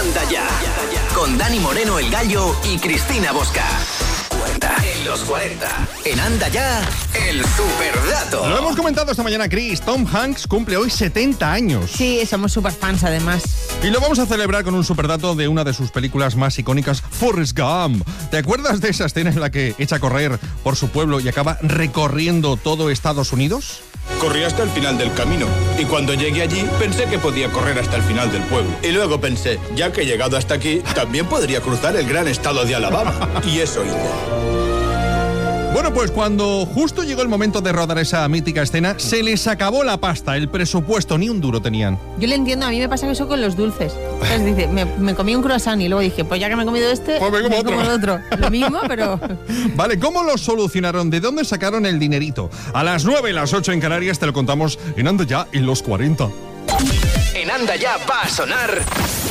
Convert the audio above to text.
Anda Ya, con Dani Moreno el Gallo y Cristina Bosca. En los 40. En Anda Ya, el superdato. Lo hemos comentado esta mañana, Chris. Tom Hanks cumple hoy 70 años. Sí, somos super fans además. Y lo vamos a celebrar con un superdato de una de sus películas más icónicas, Forrest Gump. ¿Te acuerdas de esa escena en la que echa a correr por su pueblo y acaba recorriendo todo Estados Unidos? Corrí hasta el final del camino y cuando llegué allí pensé que podía correr hasta el final del pueblo. Y luego pensé, ya que he llegado hasta aquí, también podría cruzar el gran estado de Alabama. Y eso hice. Bueno, pues cuando justo llegó el momento de rodar esa mítica escena, se les acabó la pasta, el presupuesto, ni un duro tenían. Yo le entiendo, a mí me pasa eso con los dulces. Entonces dice, me comí un croissant y luego dije, pues ya que me he comido este, pues me como otro. Lo mismo, pero... Vale, ¿cómo lo solucionaron? ¿De dónde sacaron el dinerito? A las 9, las 8 en Canarias te lo contamos en Anda Ya en los 40. En Anda Ya va a sonar...